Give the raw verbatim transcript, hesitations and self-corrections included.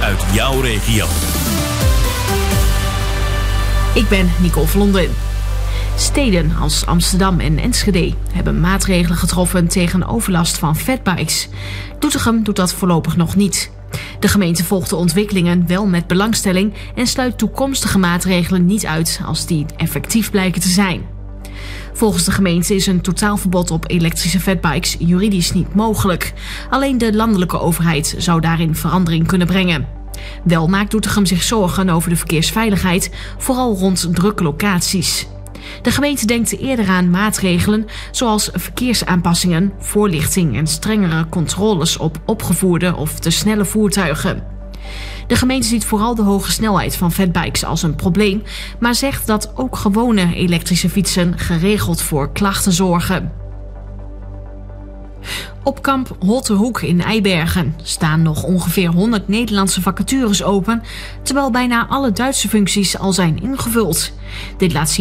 uit jouw regio. Ik ben Nicole Vlonden. Steden als Amsterdam en Enschede hebben maatregelen getroffen tegen overlast van fatbikes. Doetinchem doet dat voorlopig nog niet. De gemeente volgt de ontwikkelingen wel met belangstelling en sluit toekomstige maatregelen niet uit als die effectief blijken te zijn. Volgens de gemeente is een totaalverbod op elektrische fatbikes juridisch niet mogelijk. Alleen de landelijke overheid zou daarin verandering kunnen brengen. Wel maakt Doetinchem zich zorgen over de verkeersveiligheid, vooral rond drukke locaties. De gemeente denkt eerder aan maatregelen zoals verkeersaanpassingen, voorlichting en strengere controles op opgevoerde of te snelle voertuigen. De gemeente ziet vooral de hoge snelheid van fatbikes als een probleem, maar zegt dat ook gewone elektrische fietsen geregeld voor klachten zorgen. Op kamp Holterhoek in Eibergen staan nog ongeveer honderd Nederlandse vacatures open, terwijl bijna alle Duitse functies al zijn ingevuld. Dit laat zien